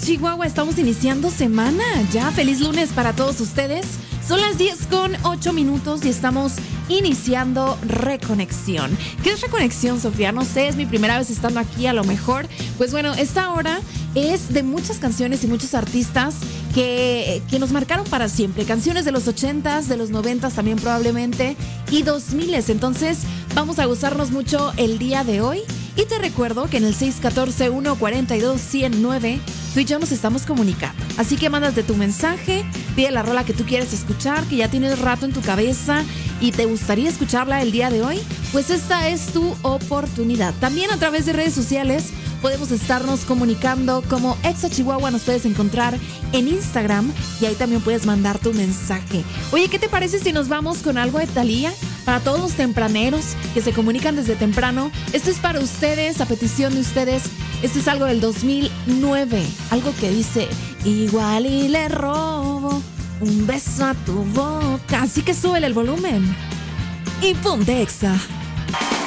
Chihuahua, estamos iniciando semana. Ya, feliz lunes para todos ustedes. Son las 10:08 y estamos iniciando Reconexión. ¿Qué es Reconexión, Sofía? No sé, es mi primera vez estando aquí a lo mejor. Pues bueno, esta hora es de muchas canciones y muchos artistas que nos marcaron para siempre. Canciones de los 80s, de los 90s también probablemente, y 2000s. Entonces, vamos a gozarnos mucho el día de hoy. Y te recuerdo que en el 614-142-109 tú y yo nos estamos comunicando. Así que mándate tu mensaje, pide la rola que tú quieres escuchar, que ya tienes rato en tu cabeza y te gustaría escucharla el día de hoy. Pues esta es tu oportunidad. También a través de redes sociales podemos estarnos comunicando como Exa Chihuahua. Nos puedes encontrar en Instagram y ahí también puedes mandar tu mensaje. Oye, ¿qué te parece si nos vamos con algo de Thalía? Para todos los tempraneros que se comunican desde temprano, esto es para ustedes, a petición de ustedes. Esto es algo del 2009, algo que dice: igual y le robo un beso a tu boca. Así que súbele el volumen y ponte Exa.